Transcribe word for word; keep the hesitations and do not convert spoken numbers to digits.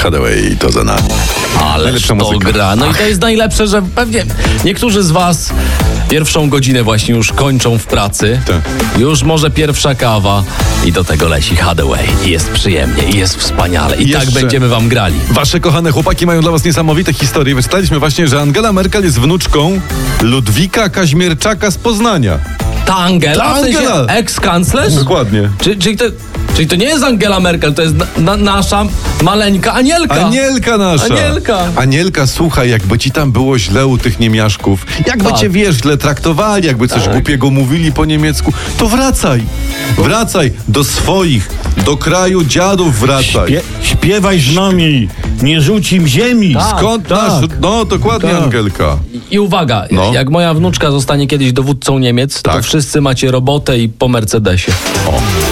Hathaway to za nami. Ależ Najlepsza to muzyka. gra. No i to jest najlepsze, że pewnie niektórzy z was pierwszą godzinę właśnie już kończą w pracy. Tak. Już może pierwsza kawa i do tego leci Hathaway. I jest przyjemnie, i jest wspaniale. I Jeszcze- tak będziemy wam grali. Wasze kochane chłopaki mają dla was niesamowite historie. Wyczytaliśmy właśnie, że Angela Merkel jest wnuczką Ludwika Kaźmierczaka z Poznania. Ta Angela, Ta w sensie Angela. eks-kanclerz? Dokładnie. Czy, czyli, to, czyli to nie jest Angela Merkel, to jest na, na, nasza maleńka Anielka. Anielka nasza. Anielka. Anielka, słuchaj, jakby ci tam było źle u tych niemiaszków, jakby Tak. cię, wiesz, źle traktowali, jakby coś głupiego mówili po niemiecku, to wracaj. Wracaj do swoich, do kraju dziadów wracaj. Śpie, śpiewaj z nami, nie rzuć im ziemi. Tak. Skąd tak. nasz... No, dokładnie, Tak. Angelka. I uwaga, No. jak moja wnuczka zostanie kiedyś dowódcą Niemiec, Tak. to wszyscy macie robotę i po Mercedesie. O.